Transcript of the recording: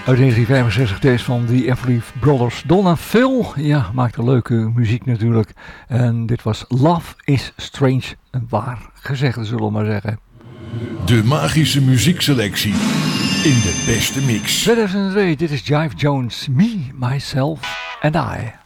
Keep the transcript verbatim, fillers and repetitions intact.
Uit negentien vijfenzestig, deze van The Everly Brothers. Don en Phil, ja, maakte leuke muziek natuurlijk. En dit was Love is Strange. Een waar gezegde, zullen we maar zeggen. De magische muziekselectie in de beste mix. tweeduizend twee, dit is Jive Jones, Me, Myself and I.